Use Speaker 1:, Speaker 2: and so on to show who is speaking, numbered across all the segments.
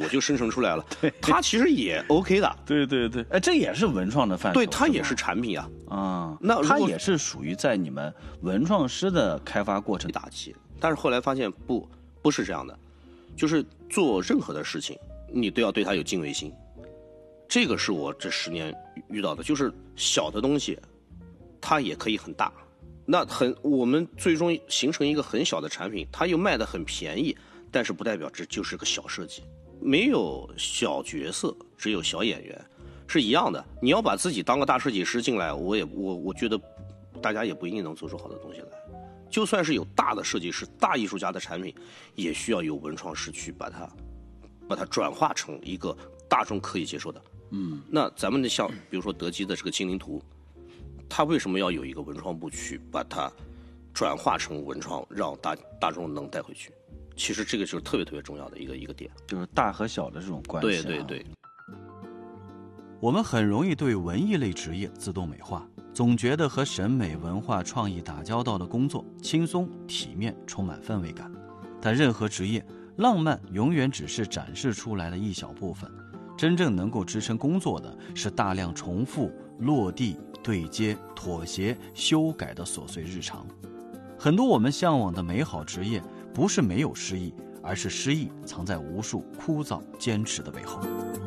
Speaker 1: 就生成出来了。它其实也 OK 的。
Speaker 2: 对对对，哎，这也是文创的范畴。
Speaker 1: 对，它也是产品啊。
Speaker 2: 啊，那它也是属于在你们文创师的开发过程
Speaker 1: 打击。但是后来发现不是这样的，就是做任何的事情，你都要对它有敬畏心。这个是我这10年遇到的，就是小的东西，它也可以很大。那我们最终形成一个很小的产品，它又卖得很便宜，但是不代表这就是个小设计。没有小角色，只有小演员，是一样的。你要把自己当个大设计师进来，我觉得大家也不一定能做出好的东西来。就算是有大的设计师、大艺术家的产品，也需要有文创师去把它转化成一个大众可以接受的。那咱们的像比如说德基的这个精灵图，它为什么要有一个文创部去把它转化成文创，让大众能带回去？其实这个就是特别特别重要的一个点，
Speaker 2: 就是大和小的这种关系。
Speaker 1: 对对对。
Speaker 3: 我们很容易对文艺类职业自动美化，总觉得和审美、文化、创意打交道的工作轻松、体面、充满氛围感。但任何职业，浪漫永远只是展示出来的一小部分，真正能够支撑工作的是大量重复、落地、对接、妥协、修改的琐碎日常。很多我们向往的美好职业，不是没有诗意，而是诗意藏在无数枯燥坚持的背后。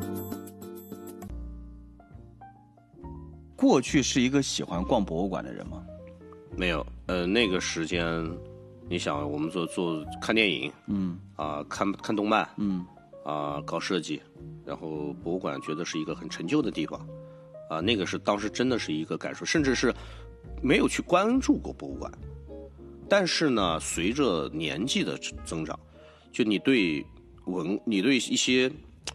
Speaker 2: 过去是一个喜欢逛博物馆的人吗？
Speaker 1: 没有，那个时间，你想我们做看电影，看动漫，搞设计，然后博物馆觉得是一个很陈旧的地方，那个是当时真的是一个感受，甚至是没有去关注过博物馆。但是呢，随着年纪的增长，就你对一些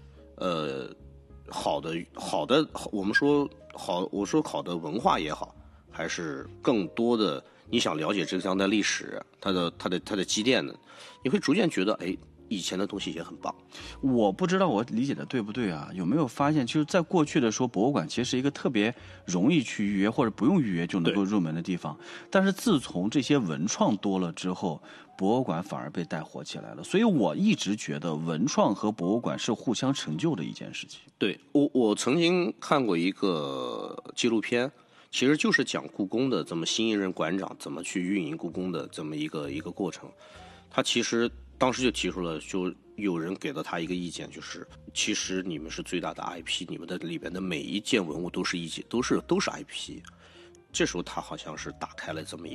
Speaker 1: 好的，我说好的文化也好，还是更多的你想了解这个地方的历史，它的积淀的，你会逐渐觉得，哎，以前的东西也很棒。
Speaker 2: 我不知道我理解的对不对啊？有没有发现，就是在过去的时候，博物馆其实是一个特别容易去预约或者不用预约就能够入门的地方。但是自从这些文创多了之后，博物馆反而被带火起来了。所以我一直觉得文创和博物馆是互相成就的一件事情。
Speaker 1: 对，我曾经看过一个纪录片，其实就是讲故宫的这么新一任馆长怎么去运营故宫的这么一个过程。他其实当时就提出了，就有人给了他一个意见，就是其实你们是最大的 IP， 你们的里边的每一件文物都是IP。这时候他好像是打开了这么一